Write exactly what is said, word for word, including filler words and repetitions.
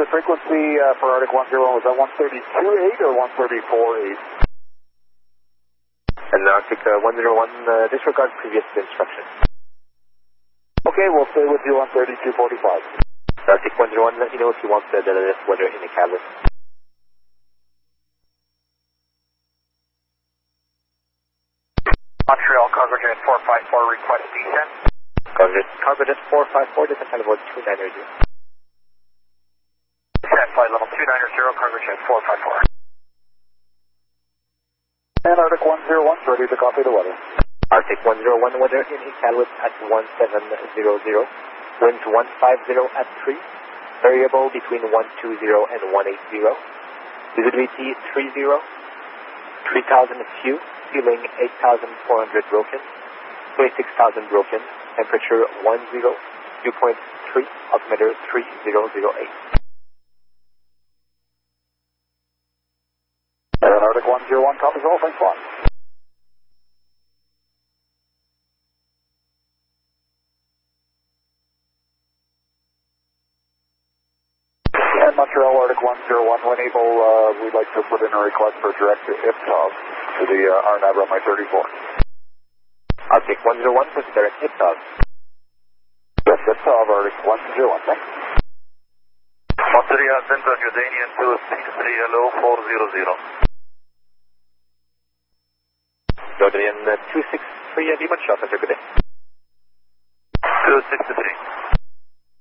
the frequency uh, for Arctic one zero one, was that one thirty-two point eight or one thirty-four point eight? And Arctic uh, one zero one, uh, disregard previous instructions. Okay, we'll stay with you on thirty-two forty-five. Arctic one zero one, let me know if you want the, the latest weather in the Iqaluit. Montreal, cargo jet four five four, request descent. Cargo jet, cargo jet four five four, descent level two nine zero. Descent flight level two nine zero, cargo jet four five four. And Arctic one zero one, ready to copy the weather. Arctic one zero one, weather in Iqaluit at one seven zero zero. Winds one five zero at three. Variable between one two zero and one eight zero. Visibility three zero. three thousand few. Ceiling eight thousand four hundred broken, twenty-six thousand broken, temperature one zero, dew point three, altimeter three zero zero eight. And Arctic one zero one, copies all, thanks a lot. And Montreal, Arctic one zero one, when able, uh, we'd like to put in a request for direct to I P T O V to the uh, R N A V runway thirty-four. Arctic one zero one, push direct I P T O V. Yes, I P T O V, Arctic one zero one, thanks. Montreal Central, Jordanian two six three, hello, four zero zero. Jordanian uh, two six three, uh, Lima, Charles Center, good day. two six three.